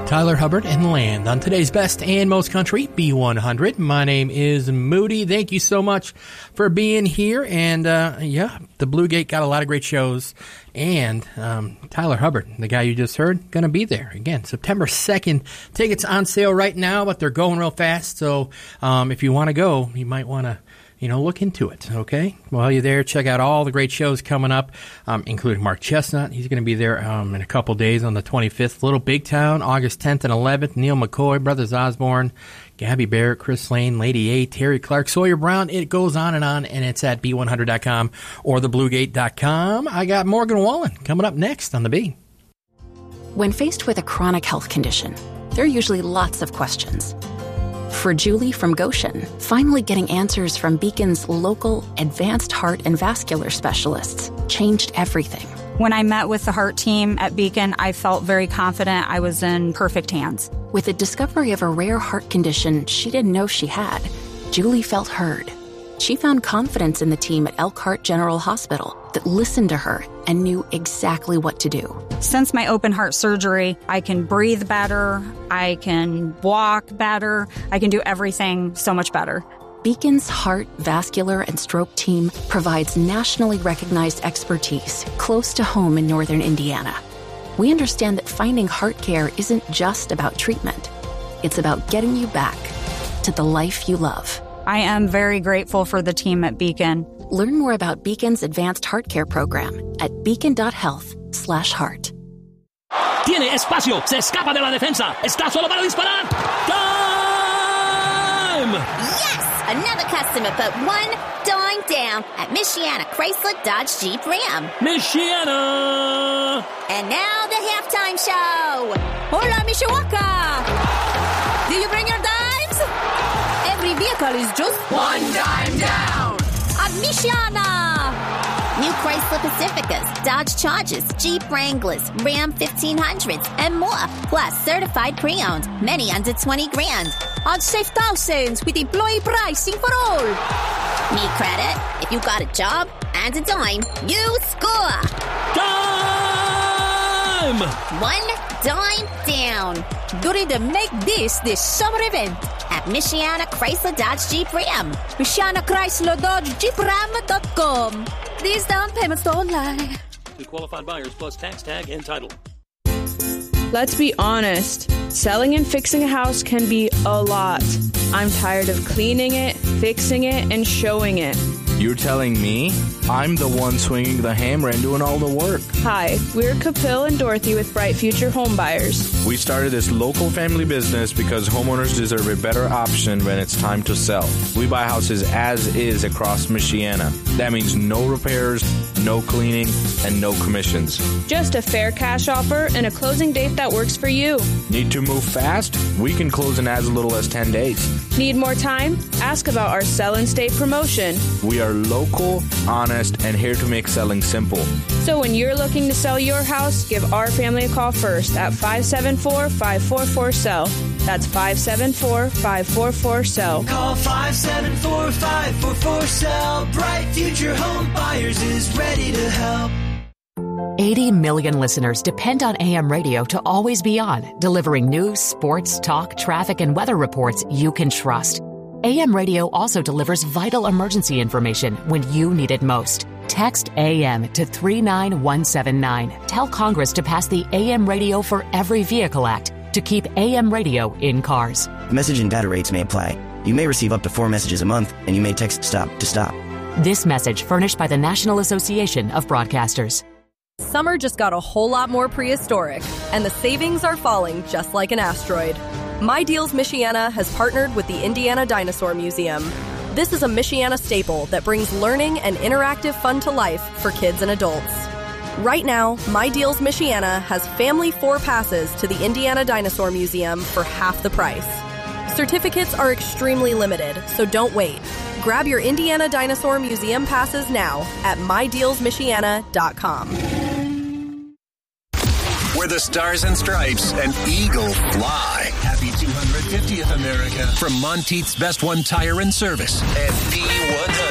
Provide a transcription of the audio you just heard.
Tyler Hubbard and Land on today's Best and Most Country B100. My name is Moody. Thank you so much for being here. And, the Blue Gate got a lot of great shows. And Tyler Hubbard, the guy you just heard, going to be there. Again, September 2nd. Tickets on sale right now, but they're going real fast. So if you want to go, you might want to look into it, okay? While you're there, check out all the great shows coming up, including Mark Chestnut. He's going to be there in a couple days on the 25th. Little Big Town, August 10th and 11th. Neil McCoy, Brothers Osborne, Gabby Barrett, Chris Lane, Lady A, Terry Clark, Sawyer Brown. It goes on, and it's at B100.com or thebluegate.com. I got Morgan Wallen coming up next on The B. When faced with a chronic health condition, there are usually lots of questions. For Julie from Goshen, finally getting answers from Beacon's local advanced heart and vascular specialists changed everything. When I met with the heart team at Beacon, I felt very confident I was in perfect hands. With the discovery of a rare heart condition she didn't know she had, Julie felt heard. She found confidence in the team at Elkhart General Hospital that listened to her and knew exactly what to do. Since my open heart surgery, I can breathe better, I can walk better, I can do everything so much better. Beacon's heart, vascular, and stroke team provides nationally recognized expertise close to home in northern Indiana. We understand that finding heart care isn't just about treatment. It's about getting you back to the life you love. I am very grateful for the team at Beacon. Learn more about Beacon's Advanced Heart Care Program at beacon.health/heart. Tiene espacio, se escapa de la defensa, está solo para disparar. Time! Yes! Another customer put one dime down at Michiana Chrysler Dodge Jeep Ram. Michiana! And now the halftime show. Hola, Mishawaka! Do you bring your dimes? Every vehicle is just one dime down at Michiana. New Chrysler Pacificas, Dodge Chargers, Jeep Wranglers, Ram 1500s, and more. Plus certified pre-owned, many under 20 grand. On safe thousands with employee pricing for all. Need credit? If you got a job and a dime, you score. Time! One dime down during the Make This summer event at Michiana Chrysler Dodge Jeep Ram. Michiana Chrysler Dodge Jeep Ram.com. These down payments don't lie. To qualified buyers plus tax tag and title. Let's be honest. Selling and fixing a house can be a lot. I'm tired of cleaning it, fixing it, and showing it. You're telling me? I'm the one swinging the hammer and doing all the work. Hi, we're Kapil and Dorothy with Bright Future Home Buyers. We started this local family business because homeowners deserve a better option when it's time to sell. We buy houses as is across Michiana. That means no repairs, no cleaning, and no commissions. Just a fair cash offer and a closing date that works for you. Need to move fast? We can close in as little as 10 days. Need more time? Ask about our Sell and Stay promotion. We are local, honest, and here to make selling simple. So when you're looking to sell your house, give our family a call first at 574-544-SELL. That's 574-544-SELL. Call 574-544-SELL. Bright Future Home Buyers is ready to help. 80 million listeners depend on AM radio to always be on, delivering news, sports, talk, traffic, and weather reports you can trust. AM radio also delivers vital emergency information when you need it most. Text AM to 39179. Tell Congress to pass the AM Radio for Every Vehicle Act to keep AM radio in cars. Message and data rates may apply. You may receive up to 4 messages a month, and you may text STOP to stop. This message furnished by the National Association of Broadcasters. Summer just got a whole lot more prehistoric, and the savings are falling just like an asteroid. My Deals Michiana has partnered with the Indiana Dinosaur Museum. This is a Michiana staple that brings learning and interactive fun to life for kids and adults. Right now, My Deals Michiana has family 4 passes to the Indiana Dinosaur Museum for half the price. Certificates are extremely limited, so don't wait. Grab your Indiana Dinosaur Museum passes now at mydealsmichiana.com. Where the stars and stripes and eagle fly. Happy 250th America. From Monteith's Best One Tire and Service and B100.